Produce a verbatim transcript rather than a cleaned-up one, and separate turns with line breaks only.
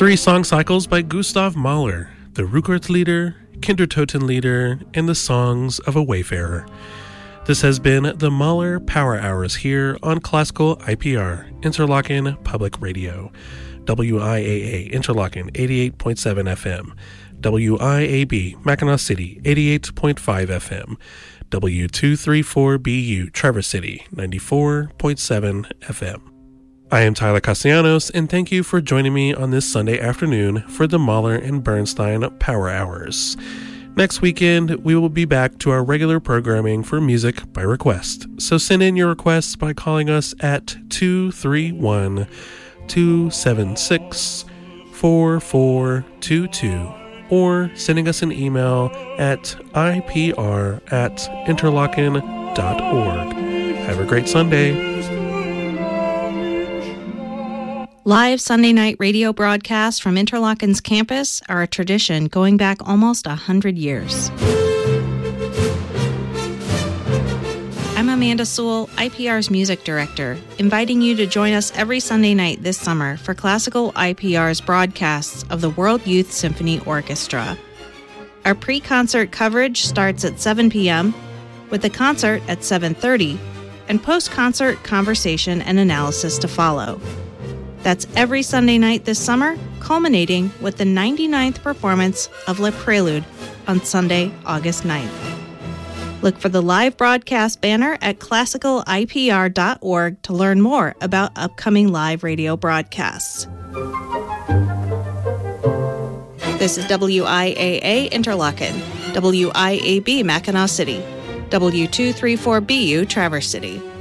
Three song cycles by Gustav Mahler, the Rückertlieder, Kindertotenlieder, and the Songs of a Wayfarer. This has been the Mahler Power Hours here on Classical I P R, Interlochen Public Radio. W I A A, Interlochen, eighty-eight point seven F M. W I A B, Mackinac City, eighty-eight point five F M. W two thirty-four B U, Traverse City, ninety-four point seven F M. I am Tyler Castellanos, and thank you for joining me on this Sunday afternoon for the Mahler and Bernstein Power Hours. Next weekend, we will be back to our regular programming for music by request. So send in your requests by calling us at two three one, two seven six, four four two two or sending us an email at I P R at interlochen dot org. Have a great Sunday.
Live Sunday night radio broadcasts from Interlochen's campus are a tradition going back almost one hundred years. I'm Amanda Sewell, I P R's music director, inviting you to join us every Sunday night this summer for Classical I P R's broadcasts of the World Youth Symphony Orchestra. Our pre-concert coverage starts at seven p.m., with the concert at seven thirty, and post-concert conversation and analysis to follow. That's every Sunday night this summer, culminating with the ninety-ninth performance of Le Prelude on Sunday, August ninth. Look for the live broadcast banner at classical I P R dot org to learn more about upcoming live radio broadcasts. This is W I A A Interlochen, W I A B Mackinac City, W two thirty-four B U Traverse City.